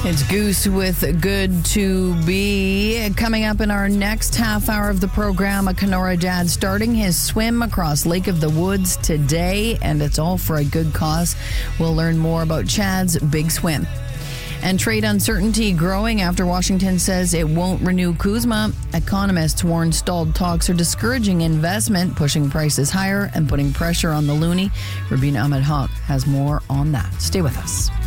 It's Goose with Good to Be. Coming up in our next half hour of the program, a Kenora dad starting his swim across Lake of the Woods today, and it's all for a good cause. We'll learn more about Chad's big swim. And trade uncertainty growing after Washington says it won't renew CUSMA. Economists warn stalled talks are discouraging investment, pushing prices higher and putting pressure on the loonie. Rabina Ahmed Haq has more on that. Stay with us.